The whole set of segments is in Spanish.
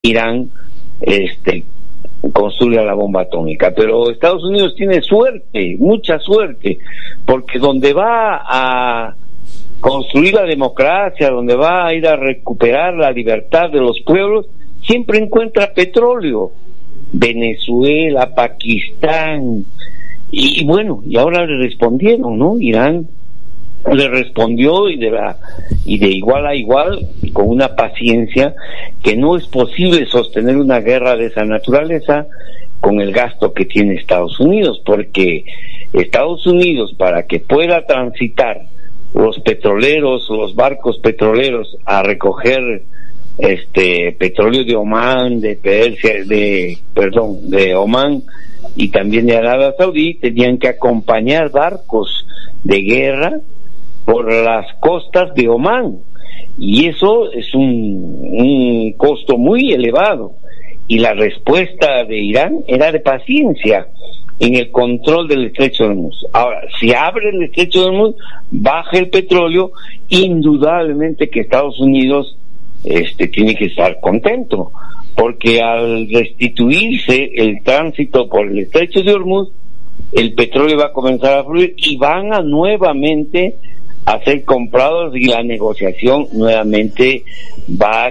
Irán construya la bomba atómica. Pero Estados Unidos tiene suerte, mucha suerte, porque donde va a construir la democracia, donde va a ir a recuperar la libertad de los pueblos, siempre encuentra petróleo. Venezuela, Pakistán, y bueno, y ahora le respondieron, ¿no? Irán le respondió y de igual a igual, con una paciencia que no es posible sostener una guerra de esa naturaleza con el gasto que tiene Estados Unidos, porque Estados Unidos, para que pueda transitar los petroleros, los barcos petroleros a recoger petróleo de Omán, de Persia, de Omán y también de Arabia Saudí, tenían que acompañar barcos de guerra por las costas de Omán, y eso es un costo muy elevado, y la respuesta de Irán era de paciencia en el control del estrecho de Hormuz. Ahora, si abre el estrecho de Hormuz, baja el petróleo, indudablemente que Estados Unidos tiene que estar contento, porque al restituirse el tránsito por el estrecho de Hormuz, el petróleo va a comenzar a fluir y van a nuevamente a ser comprados, y la negociación nuevamente no va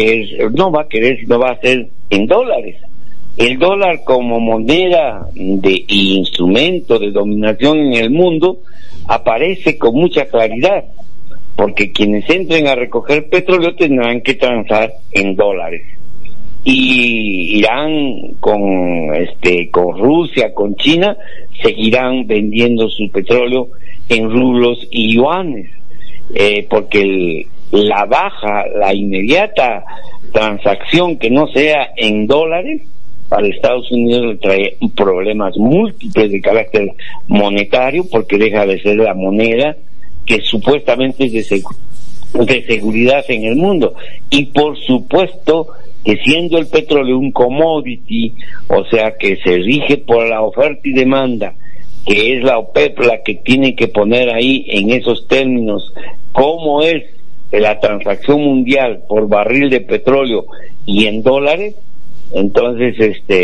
a ser en dólares. El dólar como moneda y instrumento de dominación en el mundo aparece con mucha claridad, porque quienes entren a recoger petróleo tendrán que transar en dólares. Y Irán con Rusia, con China, seguirán vendiendo su petróleo en rublos y yuanes, porque la inmediata transacción que no sea en dólares, para Estados Unidos le trae problemas múltiples de carácter monetario, porque deja de ser la moneda que supuestamente es de seguridad en el mundo. Y por supuesto que siendo el petróleo un commodity, o sea que se rige por la oferta y demanda, que es la OPEP la que tiene que poner ahí en esos términos cómo es la transacción mundial por barril de petróleo y en dólares, entonces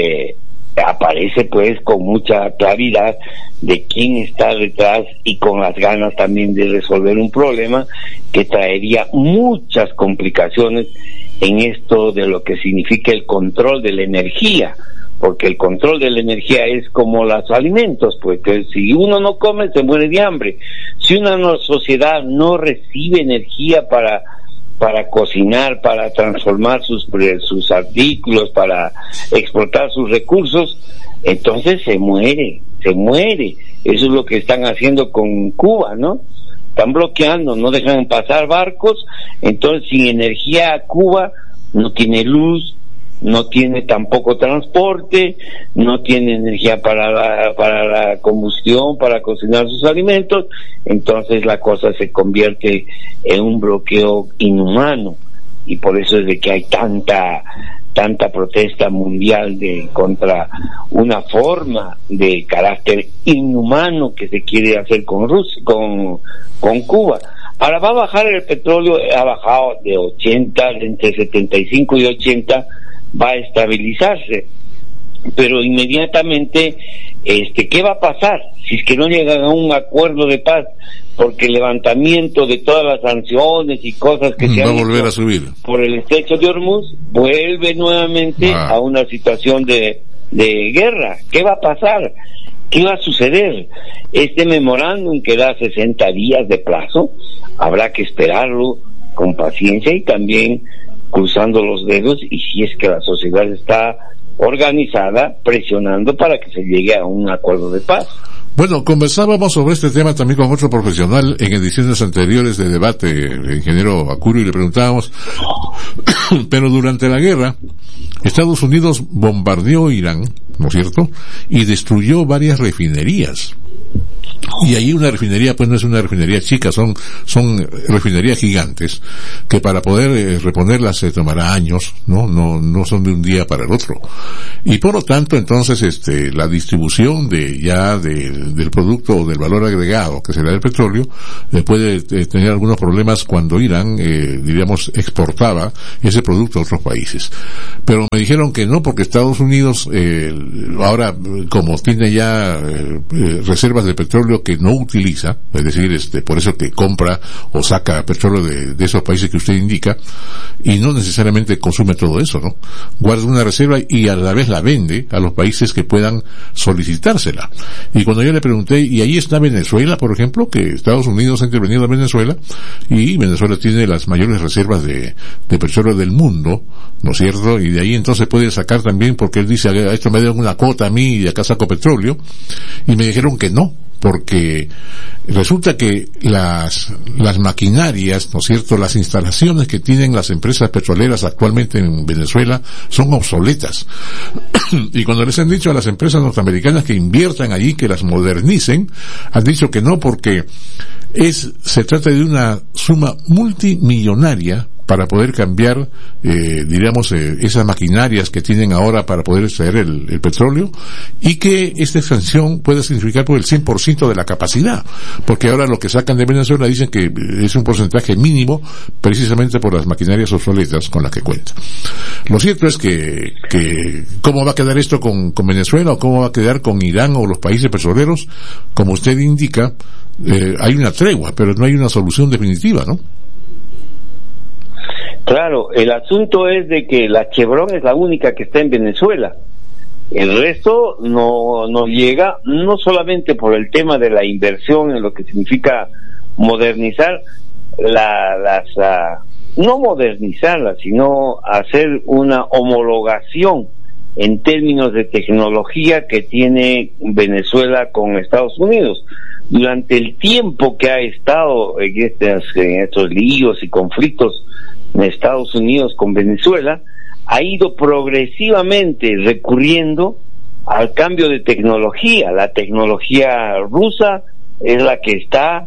aparece pues con mucha claridad de quién está detrás, y con las ganas también de resolver un problema que traería muchas complicaciones en esto de lo que significa el control de la energía, porque el control de la energía es como los alimentos, pues que si uno no come se muere de hambre. Si una sociedad no recibe energía para cocinar, para transformar sus artículos, para explotar sus recursos, entonces se muere. Eso es lo que están haciendo con Cuba, ¿no? Están bloqueando, no dejan pasar barcos, entonces sin energía Cuba no tiene luz, no tiene tampoco transporte, no tiene energía para la combustión, para cocinar sus alimentos, entonces la cosa se convierte en un bloqueo inhumano, y por eso es de que hay tanta protesta mundial contra una forma de carácter inhumano que se quiere hacer con Rusia, con Cuba. Ahora va a bajar el petróleo, ha bajado de 80, entre 75 y 80, va a estabilizarse, pero inmediatamente ¿qué va a pasar si es que no llegan a un acuerdo de paz? Porque el levantamiento de todas las sanciones y cosas que se han volver a subir por el estrecho de Hormuz vuelve nuevamente a una situación de guerra. ¿Qué va a pasar? ¿Qué va a suceder? Este memorándum que da 60 días de plazo, habrá que esperarlo con paciencia y también cruzando los dedos, y si es que la sociedad está organizada, presionando para que se llegue a un acuerdo de paz. Bueno, conversábamos sobre este tema también con otro profesional en ediciones anteriores de debate, el ingeniero Acurio, y le preguntábamos, pero durante la guerra, Estados Unidos bombardeó Irán, ¿no es cierto?, y destruyó varias refinerías. Y ahí una refinería, pues no es una refinería chica, son refinerías gigantes, que para poder reponerlas se tomará años, no son de un día para el otro. Y por lo tanto, entonces, la distribución del producto o del valor agregado, que será el petróleo, puede tener algunos problemas cuando Irán, diríamos, exportaba ese producto a otros países. Pero me dijeron que no, porque Estados Unidos, ahora, como tiene ya reservas de petróleo que no utiliza, es decir, por eso que compra o saca petróleo de esos países que usted indica, y no necesariamente consume todo eso, ¿no? Guarda una reserva y a la vez la vende a los países que puedan solicitársela. Y cuando yo le pregunté, y ahí está Venezuela, por ejemplo, que Estados Unidos ha intervenido en Venezuela, y Venezuela tiene las mayores reservas de petróleo del mundo, ¿no es cierto? Y de ahí entonces puede sacar también, porque él dice, esto me da una cuota a mí y acá saco petróleo, y me dijeron que no, porque resulta que las maquinarias, ¿no es cierto?, las instalaciones que tienen las empresas petroleras actualmente en Venezuela son obsoletas. Y cuando les han dicho a las empresas norteamericanas que inviertan allí, que las modernicen, han dicho que no, porque se trata de una suma multimillonaria para poder cambiar, diríamos, esas maquinarias que tienen ahora para poder extraer el petróleo, y que esta expansión puede significar por el 100% de la capacidad, porque ahora lo que sacan de Venezuela dicen que es un porcentaje mínimo precisamente por las maquinarias obsoletas con las que cuenta. Lo cierto es que ¿cómo va a quedar esto con Venezuela, o cómo va a quedar con Irán o los países petroleros? Como usted indica, hay una tregua, pero no hay una solución definitiva, ¿no? Claro, el asunto es de que la Chevron es la única que está en Venezuela. El resto no llega, no solamente por el tema de la inversión en lo que significa modernizar no modernizarlas, sino hacer una homologación en términos de tecnología que tiene Venezuela con Estados Unidos. Durante el tiempo que ha estado en estos líos y conflictos en Estados Unidos con Venezuela, ha ido progresivamente recurriendo al cambio de tecnología. La tecnología rusa es la que está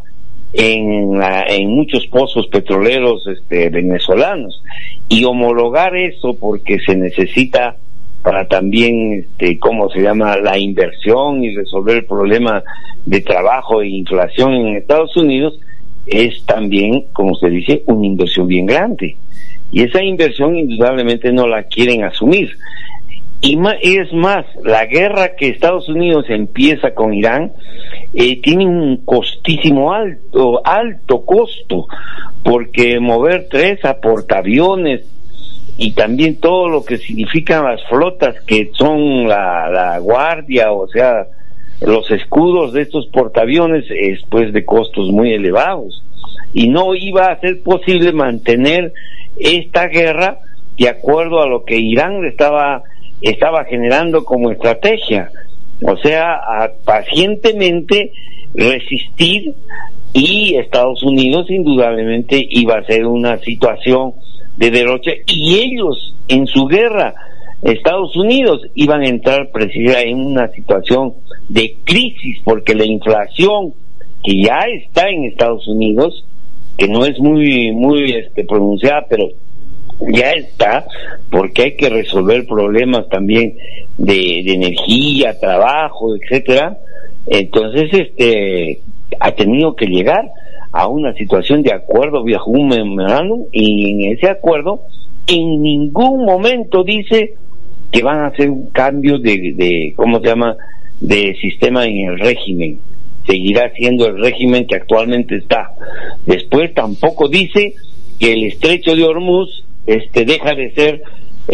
en muchos pozos petroleros venezolanos, y homologar eso, porque se necesita para también la inversión y resolver el problema de trabajo e inflación en Estados Unidos, es también, como se dice, una inversión bien grande, y esa inversión indudablemente no la quieren asumir. Y es más, la guerra que Estados Unidos empieza con Irán tiene un costísimo alto costo, porque mover 3 portaaviones y también todo lo que significan las flotas, que son la guardia, o sea, los escudos de estos portaaviones, es pues de costos muy elevados, y no iba a ser posible mantener esta guerra de acuerdo a lo que Irán estaba generando como estrategia, o sea, pacientemente resistir, y Estados Unidos indudablemente iba a ser una situación de derroche, y ellos en su guerra, Estados Unidos, iban a entrar precisamente en una situación de crisis, porque la inflación que ya está en Estados Unidos, que no es muy pronunciada, pero ya está, porque hay que resolver problemas también de energía, trabajo, etcétera. Entonces ha tenido que llegar a una situación de acuerdo vía un memorándum, y en ese acuerdo en ningún momento dice que van a hacer un cambio de sistema en el régimen. Seguirá siendo el régimen que actualmente está. Después tampoco dice que el estrecho de Hormuz deja de ser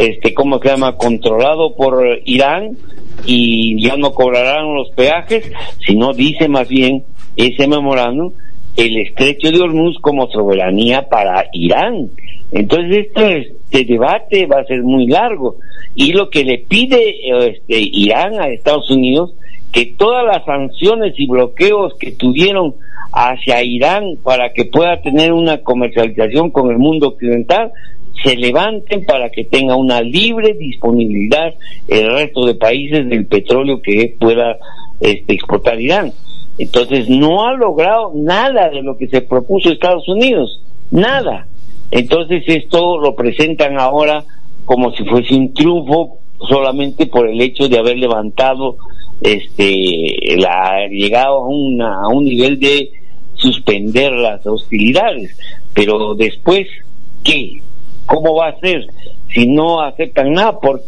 controlado por Irán y ya no cobrarán los peajes, sino dice más bien ese memorándum el estrecho de Hormuz como soberanía para Irán. Entonces este debate va a ser muy largo, y lo que le pide Irán a Estados Unidos, que todas las sanciones y bloqueos que tuvieron hacia Irán para que pueda tener una comercialización con el mundo occidental se levanten, para que tenga una libre disponibilidad el resto de países del petróleo que pueda exportar Irán. Entonces no ha logrado nada de lo que se propuso Estados Unidos, nada. Entonces esto lo presentan ahora como si fuese un triunfo solamente por el hecho de haber levantado llegado a un nivel de suspender las hostilidades. Pero después, ¿qué? ¿Cómo va a ser si no aceptan nada? Porque